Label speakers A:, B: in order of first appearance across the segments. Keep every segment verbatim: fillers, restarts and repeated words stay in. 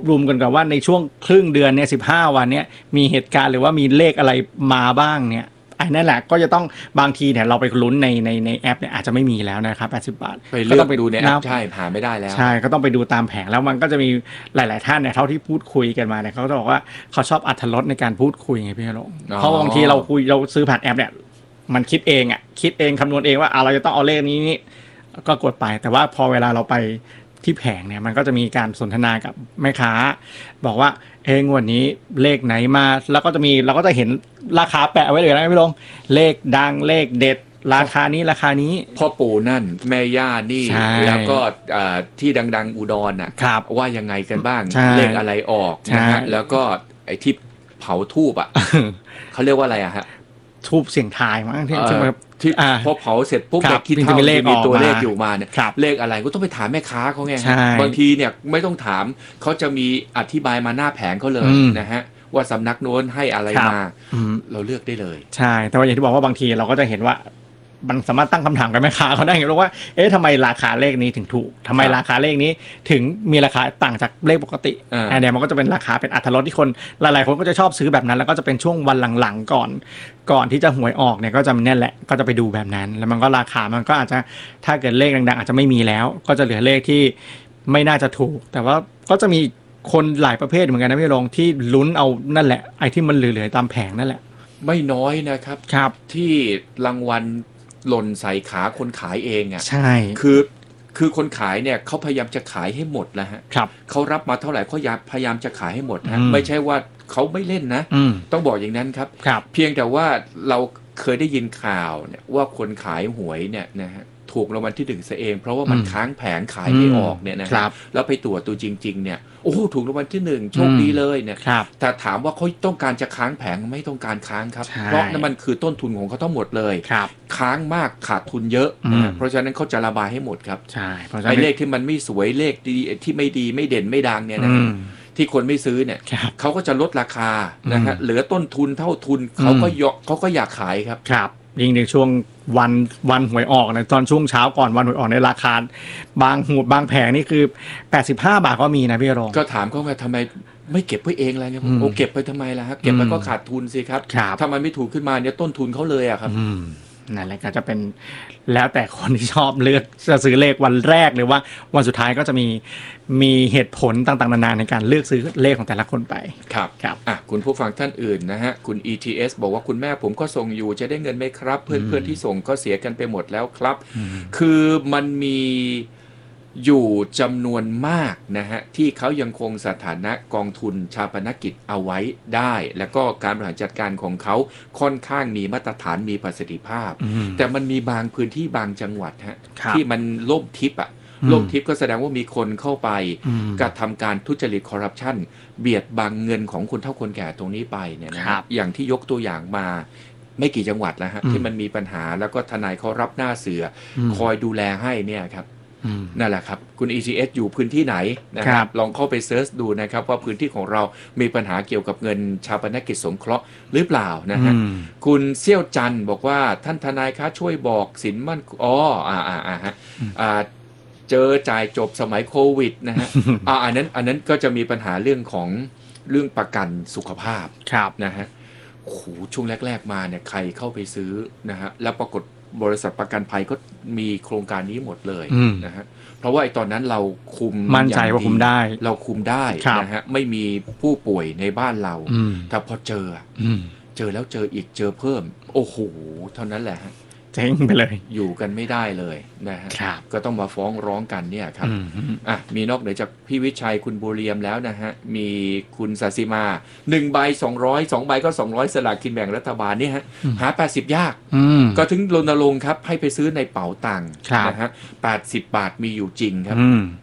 A: รวมกันกับว่าในช่วงครึ่งเดือนเนี่ยสิบห้าวันเนี่ยมีเหตุการณ์หรือว่ามีเลขอะไรมาบ้างเนี่ยไอ้นั่นแหละก็จะต้องบางทีเนี่ยเราไปลุ้นในในในแอปเนี่ยอาจจะไม่มีแล้วนะครับแปดสิบบาท
B: ไปเลือกดูในแอปใช่หาไม่ได้แล้ว
A: ใช่ก็ต้องไปดูตามแผงแล้วมันก็จะมีหลายๆท่านเนี่ยเท่าที่พูดคุยกันมาเนี่ยเขาจะบอกว่าเขาชอบอรรถรสในการพูดคุยไงพี่นรงค์เพราะบางทีเราคุยเราซื้อผ่านแอปเนี่ยมันคิดเองอ่ะคิดเองคำนวณเองว่าเราจะต้องเอาเลขนี้นี่ก็กดไปแต่ว่าพอเวลาเราไปที่แผงเนี่ยมันก็จะมีการสนทนากับแม่ค้าบอกว่าเองวันนี้เลขไหนมาแล้วก็จะมีเราก็จะเห็นราคาแปะไว้เลยนะพี่ลงเลขดังเลขเด็ดราคานี้ราคานี้
B: พ่อปู่นั่นแม่ย่านี่แล้วก็ที่ดังๆอุดรน่ะว่ายังไงกันบ้างเลขอะไรออกนะฮะแล้วก็ไอ้ที่เผาทูบอ่ะเขาเรียกว่าอะไรอะฮะ
A: ทูบเสียงทายมั้งที่
B: ที่พอเผาเสร็จปุ๊บเด็กคิดเท่ามีตัวเลขอยู่มาเนี่ยเลขอะไรก็ต้องไปถามแม่ค้าเขาไงบางทีเนี่ยไม่ต้องถามเขาจะมีอธิบายมาหน้าแผงเขาเลยนะฮะว่าสำนักโน้นให้อะไรมาเราเลือกได้เลย
A: ใช่แต่ว่าอย่างที่บอกว่าบางทีเราก็จะเห็นว่ามันสามารถตั้งคำถามกับแม่ค้าเขาได้ไงรู้ว่าเอ๊ะทำไมราคาเลขนี้ถึงถูกทำไมราคาเลขนี้ถึงมีราคาต่างจากเลขปกติอันนี้มันก็จะเป็นราคาเป็นอรรถรสที่คนหลายๆคนก็จะชอบซื้อแบบนั้นแล้วก็จะเป็นช่วงวันหลังๆก่อนก่อนที่จะหวยออกเนี่ยก็จะนั่นแหละก็จะไปดูแบบนั้นแล้วมันก็ราคามันก็อาจจะถ้าเกิดเลขดังๆอาจจะไม่มีแล้วก็จะเหลือเลขที่ไม่น่าจะถูกแต่ว่าก็จะมีคนหลายประเภทเหมือนกันนะพี่ลงที่ลุ้นเอานั่นแหละไอ้ที่มันเหลือๆตามแผงนั่นแหละ
B: ไม่น้อยนะครับ
A: ครับ
B: ที่รางวัลหล่นใส่ขาคนขายเองอ่ะ
A: ใช่
B: คือคือคนขายเนี่ยเขาพยายามจะขายให้หมดแล้วฮะ
A: ครับ
B: เขารับมาเท่าไหร่เขาพยายามจะขายให้หมดฮะไม่ใช่ว่าเขาไม่เล่นนะต้องบอกอย่างนั้นครับเพียงแต่ว่าเราเคยได้ยินข่าวเนี่ยว่าคนขายหวยเนี่ยนะฮะถูกรางวัลที่หนึ่งซะเองเพราะว่ามันค้างแผงขายไม่ออกเนี่ยนะครับแล้วไปตรวจตัวจริงๆเนี่ยโอ้ถูกรางวัลที่หนึ่งโชคดีเลยเนี่ยแต่ถามว่าเขาต้องการจะค้างแผงไม่ต้องการค้างครับเพราะนั่นมันคือต้นทุนของเขาทั้งหมดเลยค้างมากขาดทุนเยอะนะเพราะฉะนั้นเขาจะระบายให้หมดครับ
A: ใช่
B: ไอ้เลขที่มันไม่สวยเลขดีที่ไม่ดีไม่เด่นไม่ดังเนี่ยนะที่คนไม่ซื้อเนี่ยเขาก็จะลดราคานะฮะเหลือต้นทุนเท่าทุนเขาก็ยกเขาก็อยากขายครับ
A: ครับยิ่งในช่วงวันวันหวยออกนะตอนช่วงเช้าก่อนวันหวยออกในราคาบางหูบางแผงนี่คือแปดสิบห้าบาทก็มีนะพี่รอง
B: ก็ถามเขาว่าทำไมไม่เก็บไว้เองอะไรเงี้ยโอ้เก็บไปทำไมล่ะครับเก็บไปก็ขาดทุนสิครับถ้ามันไม่ถูกขึ้นมาเนี่ยต้นทุนเขาเลยอะครับ
A: นั่นแหละก็จะเป็นแล้วแต่คนที่ชอบเลือกจะซื้อเลขวันแรกหรือว่าวันสุดท้ายก็จะมีมีเหตุผลต่างๆนานาในการเลือกซื้อเลขของแต่ละคนไป
B: ครับครับอ่ะคุณผู้ฟังท่านอื่นนะฮะคุณ อี ที เอส บอกว่าคุณแม่ผมก็ส่งอยู่จะได้เงินไหมครับเพื่อนๆที่ส่งก็เสียกันไปหมดแล้วครับคือมันมีอยู่จำนวนมากนะฮะที่เขายังคงสถานะกองทุนชาปนกิจเอาไว้ได้แล้วก็การบริหารจัดการของเขาค่อนข้างมีมาตรฐานมีประสิทธิภาพแต่มันมีบางพื้นที่บางจังหวัดฮะที่มันล่มทิพย์อ่ะล่มทิพย์ก็แสดงว่ามีคนเข้าไปกระทำการทุจริตคอร์รัปชันเบียดบังเงินของคนเฒ่าคนแก่ตรงนี้ไปเนี่ยนะอย่างที่ยกตัวอย่างมาไม่กี่จังหวัดแล้วฮะที่มันมีปัญหาแล้วก็ทนายเขารับหน้าเสือคอยดูแลให้เนี่ยครับนั่นแหละครับคุณ อี ที เอส อยู่พื้นที่ไหนนะครับลองเข้าไปเซิร์ชดูนะครับว่าพื้นที่ของเรามีปัญหาเกี่ยวกับเงินชาปนกิจสงเคราะห์หรือเปล่านะฮะคุณเซี่ยวจันบอกว่าท่านทนายคะช่วยบอกสินมั่นอ๋ออ่าอ่าอ่าฮะอ่าเจอจ่ายจบสมัยโควิดนะฮะอ่าอันนั้นอันนั้นก็จะมีปัญหาเรื่องของเรื่องประกันสุขภาพนะฮะโอ้โหช่วงแรกๆมาเนี่ยใครเข้าไปซื้อนะฮะแล้วปรากฏบริษัทประกันภัยก็มีโครงการนี้หมดเลยนะฮะเพราะว่าไอ้ตอนนั้นเราคุม
A: มั่นใจว่าคุมได้
B: เราคุมได้นะฮะไม่มีผู้ป่วยในบ้านเราแต่พอเจอเจอแล้วเจออีกเจอเพิ่มโอ้โหเท่านั้นแหละฮะ
A: เจ๊งไปเลย
B: อยู่กันไม่ได้เลยนะฮะก็ต้องมาฟ้องร้องกันเนี่ยครับอ่ะมีนอกเหนือจากพี่วิชัยคุณบุเรียมแล้วนะฮะมีคุณศศิมาหนึ่งใบสองร้อย สองใบก็สองร้อยสลากกินแบ่งรัฐบาลนี่ฮะหาแปดสิบยากก็ถึงรณรงค์ครับให้ไปซื้อในเป๋าตังค์นะฮะแปดสิบบาทมีอยู่จริงครับ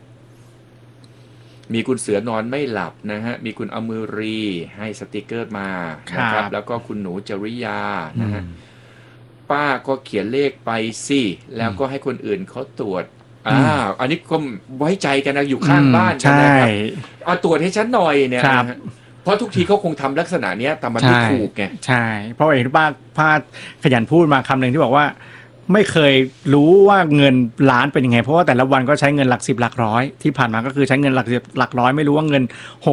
B: มีคุณเสือนอนไม่หลับนะฮะมีคุณอมือรีให้สติกเกอร์มานะครับแล้วก็คุณหนูจริยานะฮะป้าก็เขียนเลขไปสิแล้วก็ให้คนอื่นเขาตรวจอ่าอันนี้ก็ไว้ใจกันนะอยู่ข้างบ้านกันนะครับเอาตรวจให้ฉันหน่อยเนี่ยเพราะทุกทีเขาคงทำลักษณะเนี้ยแต่มันไม่ถูกไง
A: ใช่เพราะเองป้าป้าขยันพูดมาคำหนึ่งที่บอกว่าไม่เคยรู้ว่าเงินล้านเป็นยังไงเพราะว่าแต่ละวันก็ใช้เงินหลักสิบหลักร้อยที่ผ่านมาก็คือใช้เงินหลักสิบหลักร้อยไม่รู้ว่าเงิน